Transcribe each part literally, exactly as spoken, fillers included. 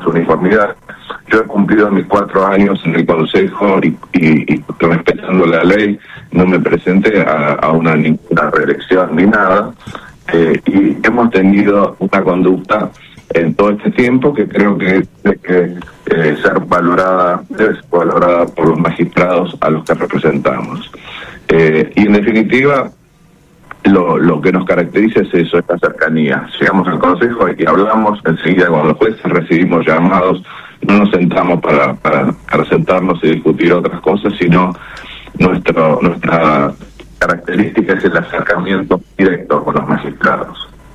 uniformidad. Yo he cumplido mis cuatro años en el Consejo y, y, y respetando la ley no me presenté a, a una ninguna reelección ni nada, eh, y hemos tenido una conducta en todo este tiempo que creo que debe que, eh, ser valorada, debe ser valorada por los magistrados a los que representamos. Eh, y en definitiva, Lo, lo que nos caracteriza es eso, esta cercanía. Llegamos al Consejo y hablamos enseguida con los jueces, recibimos llamados, no nos sentamos para, para, para sentarnos y discutir otras cosas, sino nuestro, nuestra característica es el acercamiento directo con los magistrados.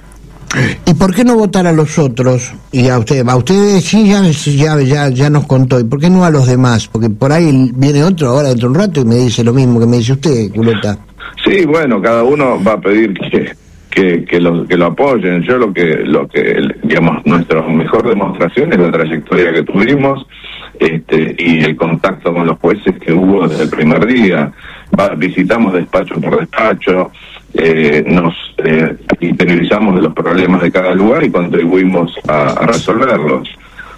¿Y por qué no votar a los otros? Y a ustedes, a ustedes sí, ya, ya, ya, ya nos contó. ¿Y por qué no a los demás? Porque por ahí viene otro ahora dentro de un rato y me dice lo mismo que me dice usted, Culota. Sí, bueno, cada uno va a pedir que que que lo que lo apoyen. Yo lo que lo que digamos nuestra mejor demostración es la trayectoria que tuvimos, este y el contacto con los jueces que hubo desde el primer día. Va, visitamos despacho por despacho, eh, nos eh, interiorizamos de los problemas de cada lugar y contribuimos a, a resolverlos.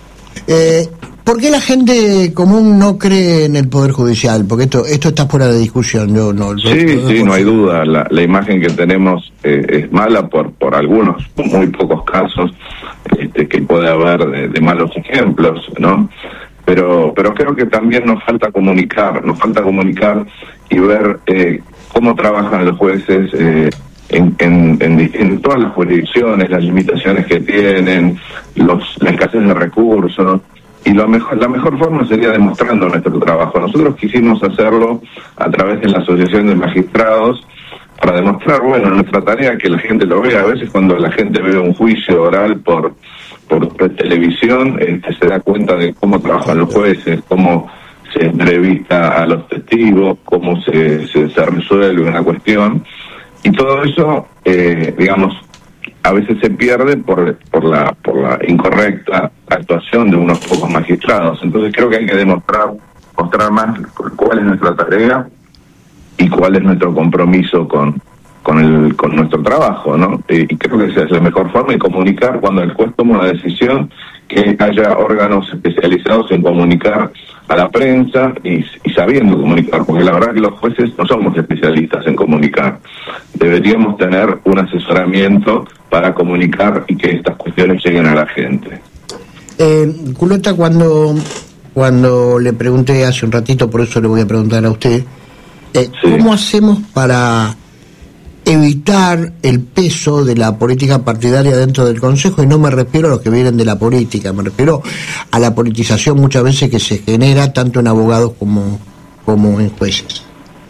Eh, ¿Por qué la gente común no cree en el Poder Judicial? Porque esto esto está fuera de discusión. Yo no, no, sí, no, sí, no hay duda. La, la imagen que tenemos eh, es mala por por algunos, muy pocos casos este, que puede haber de, de malos ejemplos, ¿no? Pero pero creo que también nos falta comunicar, nos falta comunicar y ver eh, cómo trabajan los jueces eh, en, en, en, en todas las jurisdicciones, las limitaciones que tienen, los la escasez de recursos. Y lo mejor, la mejor forma sería demostrando nuestro trabajo. Nosotros quisimos hacerlo a través de la Asociación de Magistrados para demostrar, bueno, nuestra tarea, que la gente lo vea. A veces cuando la gente ve un juicio oral por por televisión, este, se da cuenta de cómo trabajan los jueces, cómo se entrevista a los testigos, cómo se, se, se resuelve una cuestión. Y todo eso, eh, digamos, a veces se pierde por por la por la incorrecta actuación de unos pocos magistrados. Entonces creo que hay que demostrar mostrar más cuál es nuestra tarea y cuál es nuestro compromiso con con el con nuestro trabajo, ¿no? Y creo que esa es la mejor forma de comunicar cuando el juez toma una decisión, que haya órganos especializados en comunicar a la prensa y, y sabiendo comunicar, porque la verdad que los jueces no somos especialistas en comunicar. Deberíamos tener un asesoramiento para comunicar y que estas cuestiones lleguen a la gente. Eh, Culota, cuando cuando le pregunté hace un ratito, por eso le voy a preguntar a usted, eh, sí. ¿Cómo hacemos para evitar el peso de la política partidaria dentro del Consejo? Y no me refiero a los que vienen de la política, me refiero a la politización muchas veces que se genera tanto en abogados como, como en jueces.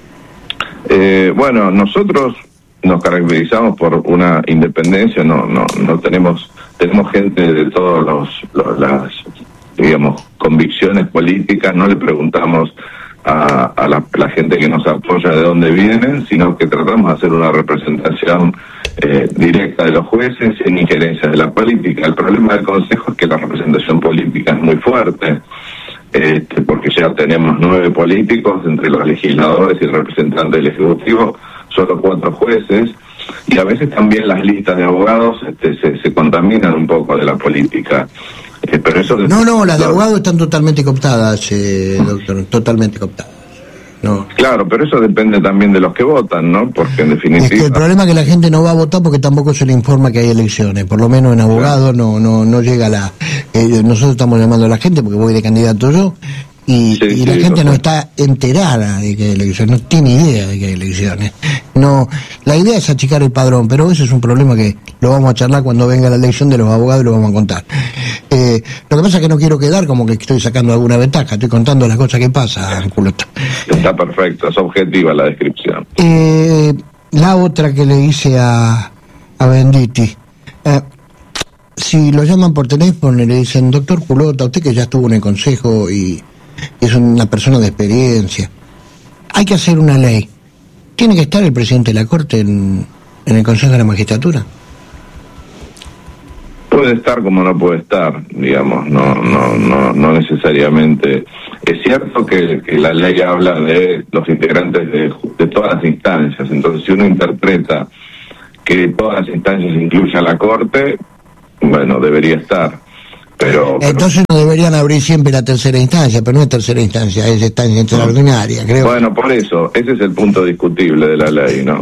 Eh, bueno, nosotros nos caracterizamos por una independencia, no no no tenemos tenemos gente de todos los, los las digamos convicciones políticas, no le preguntamos a, a la, la gente que nos apoya de dónde vienen, sino que tratamos de hacer una representación eh, directa de los jueces sin injerencia de la política. El problema del Consejo es que la representación política es muy fuerte, este, porque ya tenemos nueve políticos entre los legisladores y el representante del Ejecutivo, solo cuatro jueces, y a veces también las listas de abogados este, se, se contaminan un poco de la política. Eh, pero eso no, no, las de abogados están totalmente cooptadas, eh, doctor, totalmente cooptadas. No. Claro, pero eso depende también de los que votan, ¿no? Porque en definitiva... Es que el problema es que la gente no va a votar porque tampoco se le informa que hay elecciones. Por lo menos en abogados no no no llega la... Eh, nosotros estamos llamando a la gente porque voy de candidato yo y, sí, y la sí, gente no está enterada de que hay elecciones, no tiene idea de que hay elecciones. No, la idea es achicar el padrón, pero ese es un problema que lo vamos a charlar cuando venga la elección de los abogados y lo vamos a contar. Eh, lo que pasa es que no quiero quedar como que estoy sacando alguna ventaja, estoy contando las cosas que pasan, Culota. Está perfecto, es objetiva la descripción. Eh, la otra que le hice a, a Venditti, eh, si lo llaman por teléfono y le dicen, doctor Culota, usted que ya estuvo en el Consejo y es una persona de experiencia, hay que hacer una ley, ¿tiene que estar el presidente de la Corte en, en el Consejo de la Magistratura? Puede estar como no puede estar, digamos, no no no no necesariamente. Es cierto que, que la ley habla de los integrantes de, de todas las instancias, entonces si uno interpreta que todas las instancias incluyen a la Corte, bueno, debería estar. Pero, pero entonces no deberían abrir siempre la tercera instancia, pero no es tercera instancia, es instancia extraordinaria, creo. Bueno, por eso, ese es el punto discutible de la ley, ¿no?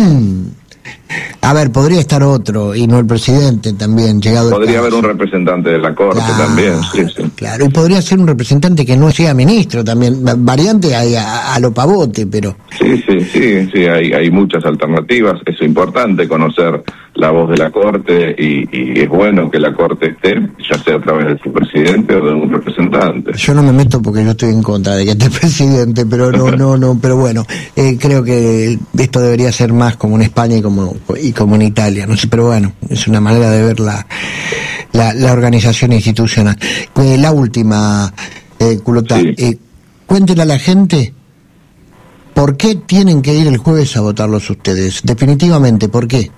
A ver, podría estar otro, y no el presidente también, llegado Podría haber un representante de la Corte claro, también, sí, sí. Claro, y podría ser un representante que no sea ministro también, variante hay a, a lo pavote, pero... Sí, sí, sí, sí, hay, hay muchas alternativas, es importante conocer la voz de la Corte, y, y es bueno que la Corte esté, ya sea a través de su presidente o de un representante. Yo no me meto porque yo estoy en contra de que esté presidente, pero no, no, no, pero bueno, eh, creo que esto debería ser más como en España y como y como en Italia, no sé, pero bueno, es una manera de ver la la, la organización institucional. Eh, la última, eh, Culota, sí. eh, cuéntele a la gente por qué tienen que ir el jueves a votarlos ustedes, definitivamente, ¿por qué?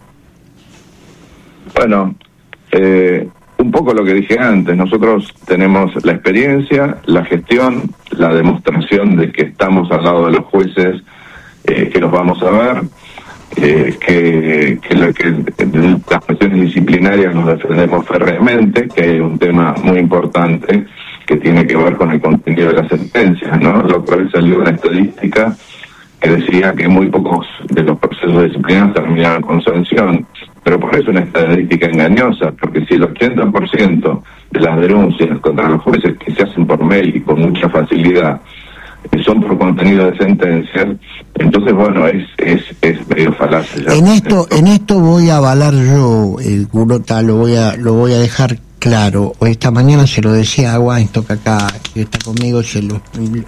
Bueno, eh, un poco lo que dije antes, nosotros tenemos la experiencia, la gestión, la demostración de que estamos al lado de los jueces, eh, que los vamos a ver, eh, que, que, lo, que las cuestiones disciplinarias nos defendemos férreamente, que hay un tema muy importante que tiene que ver con el contenido de las sentencias, ¿no? La otra vez salió una estadística que decía que muy pocos de los procesos disciplinarios terminaban con sanción, pero por eso es una estadística engañosa, porque si el ochenta por ciento de las denuncias contra los jueces que se hacen por mail y con mucha facilidad son por contenido de sentencias, entonces bueno, es es es medio falaz. En esto, en esto voy a avalar yo, el Culota, lo voy a lo voy a dejar claro. Esta mañana se lo decía a Weinstock acá, que está conmigo, se lo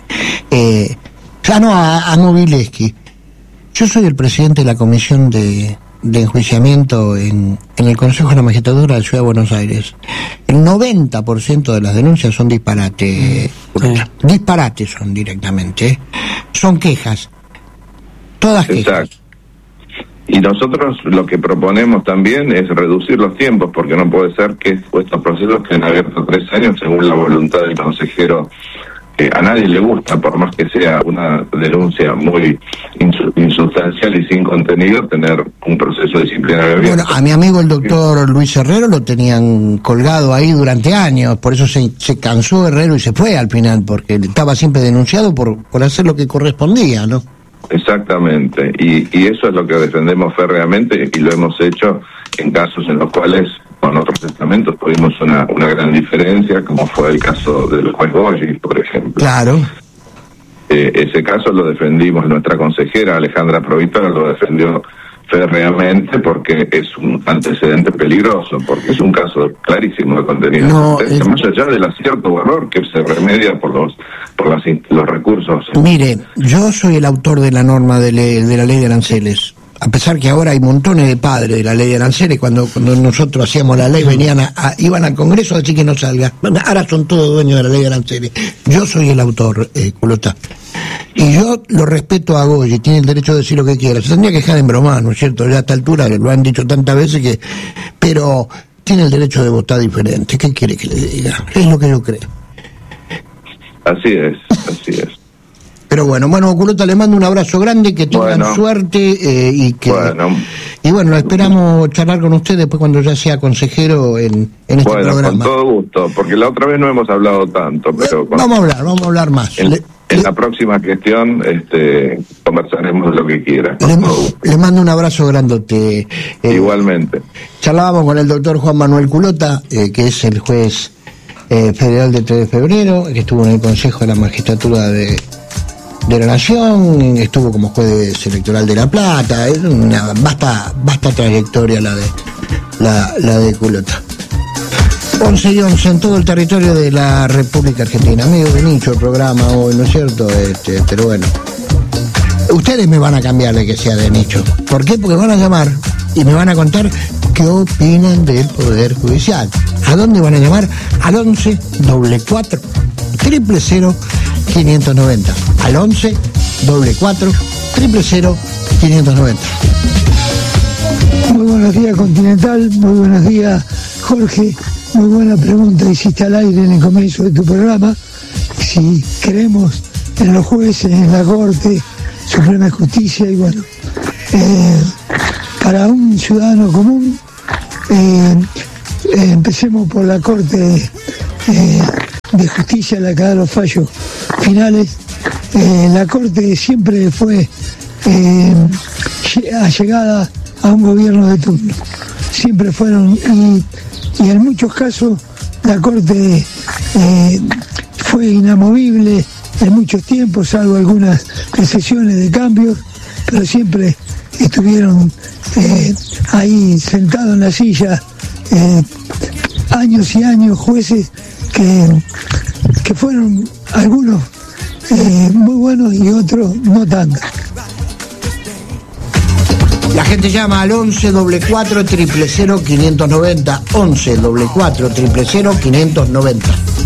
eh, ya no a, a Mobileski. Yo soy el presidente de la comisión de de enjuiciamiento en, en el Consejo de la Magistratura de la Ciudad de Buenos Aires. El noventa por ciento de las denuncias son disparates, sí. disparates son directamente, ¿eh? Son quejas, todas quejas. Exacto. Y nosotros lo que proponemos también es reducir los tiempos, porque no puede ser que estos procesos queden abiertos tres años según la voluntad del consejero. A nadie le gusta, por más que sea una denuncia muy insustancial y sin contenido, tener un proceso disciplinario abierto. Bueno, a mi amigo el doctor Luis Herrero lo tenían colgado ahí durante años, por eso se, se cansó Herrero y se fue al final, porque estaba siempre denunciado por, por hacer lo que correspondía, ¿no? Exactamente, y, y eso es lo que defendemos férreamente, y lo hemos hecho en casos en los cuales con otros estamentos tuvimos una, una gran diferencia, como fue el caso del juez Goyi, por ejemplo. Claro. Eh, ese caso lo defendimos, nuestra consejera Alejandra Provítora lo defendió férreamente porque es un antecedente peligroso, porque es un caso clarísimo de contenido. No, es... Más allá del acierto o error que se remedia por los por las, los recursos. Mire, yo soy el autor de la norma de, le, de la ley de aranceles. A pesar que ahora hay montones de padres de la ley de aranceles, cuando cuando nosotros hacíamos la ley venían a, a, iban al Congreso a decir que no salga. Ahora son todos dueños de la ley de aranceles. Yo soy el autor, eh, Culota. Y yo lo respeto a Goyi, tiene el derecho de decir lo que quiera. Se tendría que dejar en broma, ¿no es cierto? Ya a esta altura lo han dicho tantas veces que... Pero tiene el derecho de votar diferente. ¿Qué quiere que le diga? Es lo que yo creo. Así es, así es. Pero bueno, bueno, Culota, le mando un abrazo grande, que tengan bueno, suerte eh, y que... Bueno. Y bueno, esperamos charlar con usted después cuando ya sea consejero en, en este bueno, programa. Con todo gusto, porque la otra vez no hemos hablado tanto, pero... Con... Vamos a hablar, vamos a hablar más. En, le, en le, la próxima gestión este, conversaremos de lo que quiera. Le, le mando un abrazo grandote. Eh, Igualmente. Charlábamos con el doctor Juan Manuel Culota, eh, que es el juez eh, federal de tres de febrero, que estuvo en el Consejo de la Magistratura de... de la Nación, estuvo como juez electoral de La Plata, es una vasta, vasta trayectoria la de la, la de Culota. once y once en todo el territorio de la República Argentina, medio de nicho el programa hoy, ¿no es cierto? Este, pero bueno, ustedes me van a cambiar de que sea de nicho. ¿Por qué? Porque van a llamar y me van a contar qué opinan del Poder Judicial. ¿A dónde van a llamar? Al once doble cuatro triple cero quinientos noventa, al once doble cuatro triple cero quinientos noventa. Muy buenos días, Continental, muy buenos días, Jorge. Muy buena pregunta hiciste al aire en el comienzo de tu programa. Si creemos en los jueces, en la Corte Suprema de Justicia, y bueno, eh, para un ciudadano común, eh, eh, empecemos por la Corte eh, de Justicia, la que da los fallos finales, eh, la Corte siempre fue eh, allegada a un gobierno de turno. Siempre fueron, y, y en muchos casos la Corte eh, fue inamovible en muchos tiempos, salvo algunas excepciones de cambios, pero siempre estuvieron eh, ahí sentados en la silla eh, años y años jueces que, que fueron algunos eh, muy buenos y otros no tanto. La gente llama al once doble cuatro triple cero quinientos noventa, once doble cuatro triple cero quinientos noventa.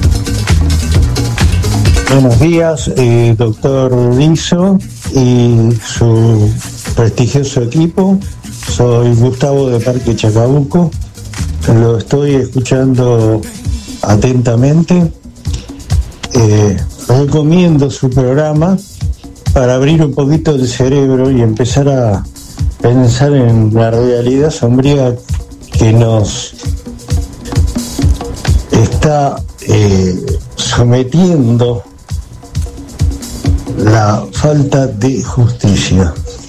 Buenos días, eh, doctor Rizzo y su prestigioso equipo. Soy Gustavo de Parque Chacabuco. Lo estoy escuchando atentamente. Eh, recomiendo su programa para abrir un poquito el cerebro y empezar a pensar en la realidad sombría que nos está eh, sometiendo la falta de justicia.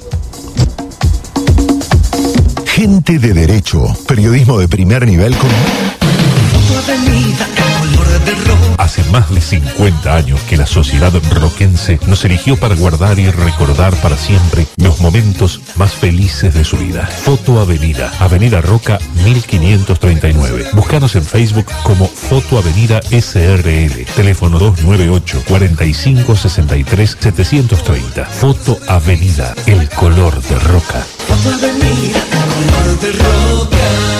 Gente de Derecho, periodismo de primer nivel con... Hace más de cincuenta años que la sociedad roquense nos eligió para guardar y recordar para siempre los momentos más felices de su vida. Foto Avenida, Avenida Roca mil quinientos treinta y nueve. Búscanos en Facebook como Foto Avenida S R L. Teléfono dos nueve ocho, cuatro cinco, seis tres, siete tres cero. Foto Avenida, el color de Roca. Foto Avenida, el color de Roca.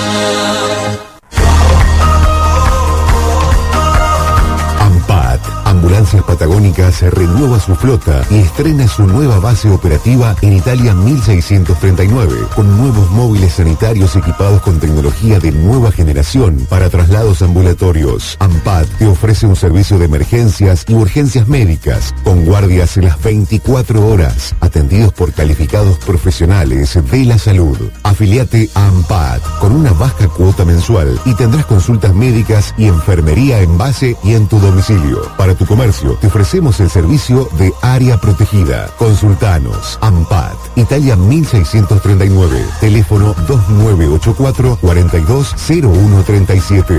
Ambulancias Patagónicas renueva su flota y estrena su nueva base operativa en Italia mil seiscientos treinta y nueve, con nuevos móviles sanitarios equipados con tecnología de nueva generación para traslados ambulatorios. AMPAT te ofrece un servicio de emergencias y urgencias médicas, con guardias las veinticuatro horas, atendidos por calificados profesionales de la salud. Afiliate a AMPAT con una baja cuota mensual y tendrás consultas médicas y enfermería en base y en tu domicilio. Para tu comercio, te ofrecemos el servicio de área protegida. Consultanos. AMPAT, Italia mil seiscientos treinta y nueve. Teléfono dos nueve ocho cuatro, cuatro dos cero uno tres siete.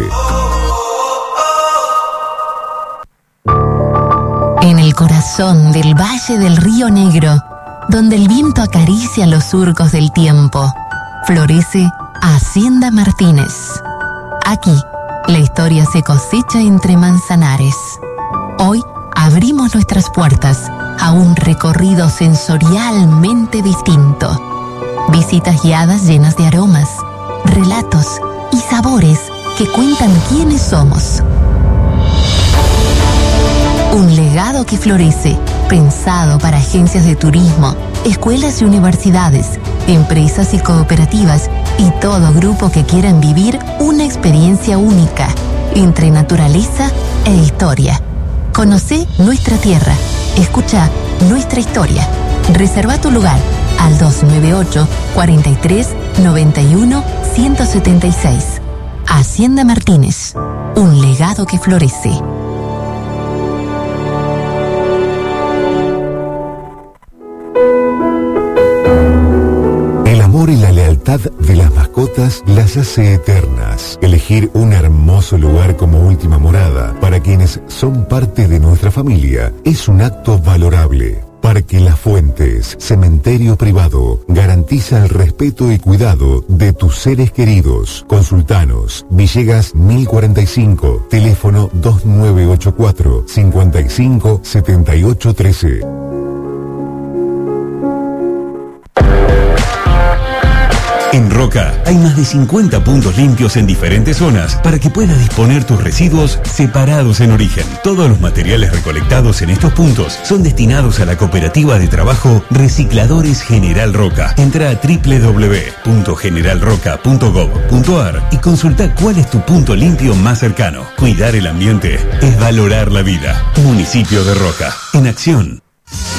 En el corazón del Valle del Río Negro, donde el viento acaricia los surcos del tiempo, florece Hacienda Martínez. Aquí, la historia se cosecha entre manzanares. Hoy abrimos nuestras puertas a un recorrido sensorialmente distinto. Visitas guiadas llenas de aromas, relatos y sabores que cuentan quiénes somos. Un legado que florece, pensado para agencias de turismo, escuelas y universidades, empresas y cooperativas y todo grupo que quieran vivir una experiencia única entre naturaleza e historia. Conocé nuestra tierra, escucha nuestra historia. Reserva tu lugar al dos nueve ocho, cuatro tres, nueve uno, uno siete seis. Hacienda Martínez, un legado que florece. El amor y la lealtad de las mascotas las hace eternas. Elegir un hermoso lugar como última morada para quienes son parte de nuestra familia es un acto valorable. Parque Las Fuentes, cementerio privado, garantiza el respeto y cuidado de tus seres queridos. Consultanos, Villegas mil cuarenta y cinco, teléfono dos nueve ocho cuatro, cinco cinco, siete ocho uno tres. En Roca hay más de cincuenta puntos limpios en diferentes zonas para que puedas disponer tus residuos separados en origen. Todos los materiales recolectados en estos puntos son destinados a la cooperativa de trabajo Recicladores General Roca. Entra a doble u doble u doble u punto general roca punto gob punto ar y consulta cuál es tu punto limpio más cercano. Cuidar el ambiente es valorar la vida. Municipio de Roca, en acción.